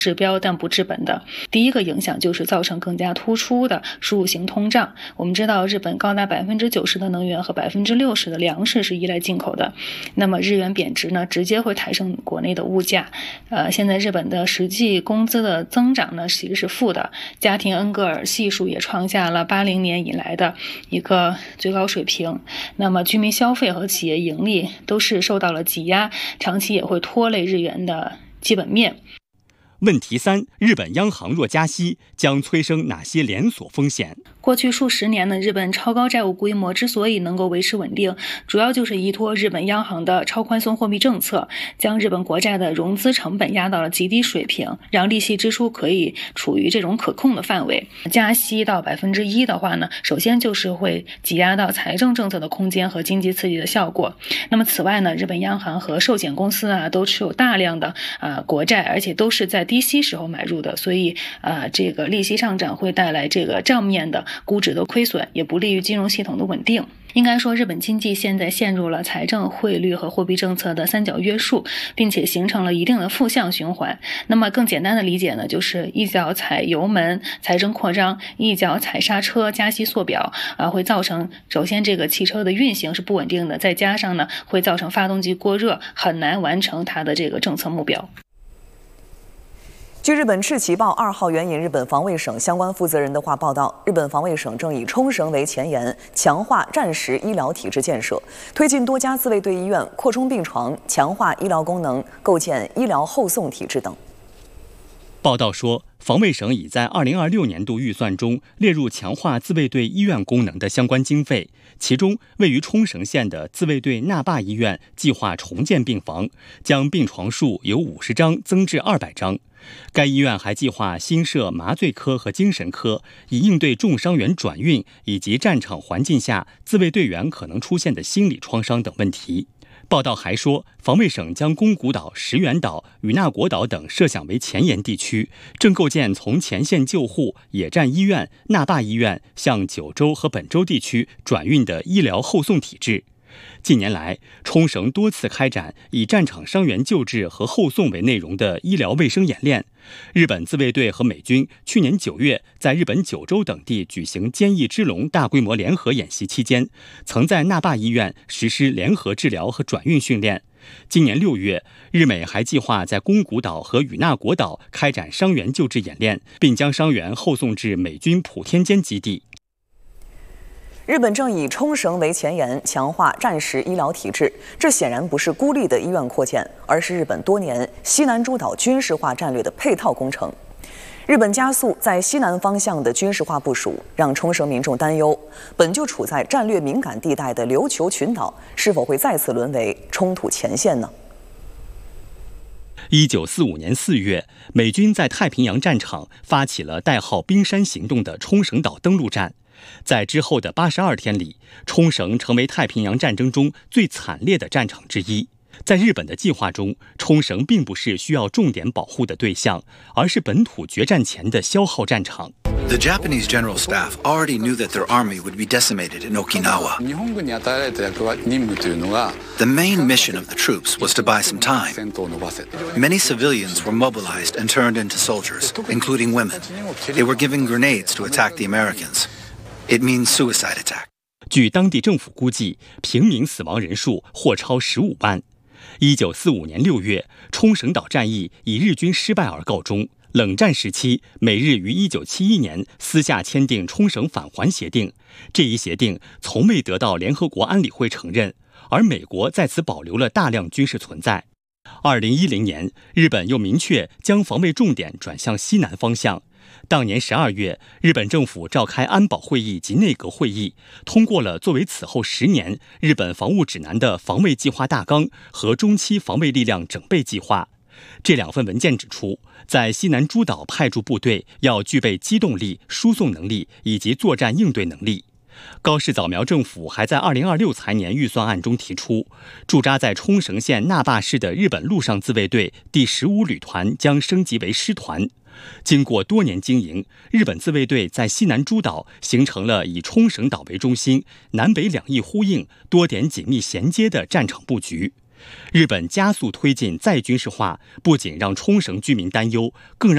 治标但不治本的。第一个影响就是造成更加突出的输入型通胀。我们知道日本高达90%的能源和60%的粮食是依赖进口的，那么日元贬值呢，直接会抬升国内的物价。现在日本的实际工资的增长呢其实是负的，家庭恩格尔系数也创下了80年以来的一个最高水平。那么居民消费和企业盈利都是受到了挤压，长期也会拖累日元的基本面。 问题3：日本央行若加息，将催生哪些连锁风险？ 过去数十年呢，日本超高债务规模之所以能够维持稳定，主要就是依托日本央行的超宽松货币政策，将日本国债的融资成本压到了极低水平，让利息支出可以处于这种可控的范围。加息到1%的话呢，首先就是会挤压到财政政策的空间和经济刺激的效果。那么此外呢，日本央行和寿险公司都持有大量的国债，而且都是在低息时候买入的，所以这个利息上涨会带来这个账面的估值的亏损，也不利于金融系统的稳定。应该说，日本经济现在陷入了财政、汇率和货币政策的三角约束，并且形成了一定的负向循环。那么更简单的理解呢，就是一脚踩油门，财政扩张；一脚踩刹车，加息缩表，会造成首先这个汽车的运行是不稳定的，再加上呢，会造成发动机过热，很难完成它的这个政策目标。 据日本赤旗报2号援引日本防卫省相关负责人的话报道，日本防卫省正以冲绳为前沿，强化战时医疗体制建设，推进多家自卫队医院扩充病床，强化医疗功能，构建医疗后送体制等。 报道说，防卫省已在2026年度预算中列入强化自卫队医院功能的相关经费，其中位于冲绳县的自卫队那霸医院计划重建病房，将病床数由50张增至200张。该医院还计划新设麻醉科和精神科，以应对重伤员转运以及战场环境下自卫队员可能出现的心理创伤等问题。报道还说，防卫省将宫古岛、石垣岛、与那国岛等设想为前沿地区，正构建从前线救护、野战医院、那霸医院向九州和本州地区转运的医疗后送体制。近年来，冲绳多次开展以战场伤员救治和后送为内容的医疗卫生演练。日本自卫队和美军去年9月在日本九州等地举行坚毅之龙大规模联合演习期间，曾在那霸医院实施联合治疗和转运训练。今年6月，日美还计划在宫古岛和与那国岛开展伤员救治演练，并将伤员后送至美军普天间基地。 日本正以冲绳为前沿，强化战时医疗体制。这显然不是孤立的医院扩建，而是日本多年西南诸岛军事化战略的配套工程。日本加速在西南方向的军事化部署，让冲绳民众担忧，本就处在战略敏感地带的琉球群岛是否会再次沦为冲突前线呢 ？1945年4月，美军在太平洋战场发起了代号冰山行动的冲绳岛登陆战。在之后的82天里，冲绳成为太平洋战争中最惨烈的战场之一。在日本的计划中，冲绳并不是需要重点保护的对象，而是本土决战前的消耗战场。 The Japanese general staff already knew that their army would be decimated in Okinawa. The main mission of the troops was to buy some time. Many civilians were mobilized and turned into soldiers, including women. They were given grenades to attack the Americans. It means suicide attack. 据当地政府估计，平民死亡人数或超15万。1945年6月，冲绳岛战役以日军失败而告终。冷战时期，美日于1971年私下签订冲绳返还协定，这一协定从未得到联合国安理会承认，而美国在此保留了大量军事存在。2010年，日本又明确将防卫重点转向西南方向。当年12月，日本政府召开安保会议及内阁会议，通过了作为此后10年日本防务指南的防卫计划大纲和中期防卫力量整备计划。这2份文件指出，在西南诸岛派驻部队要具备机动力、输送能力以及作战应对能力。高市早苗政府还在2026财年预算案中提出，驻扎在冲绳县那霸市的日本陆上自卫队第15旅团将升级为师团。经过多年经营，日本自卫队在西南诸岛形成了以冲绳岛为中心、南北两翼呼应、多点紧密衔接的战场布局。日本加速推进再军事化，不仅让冲绳居民担忧，更让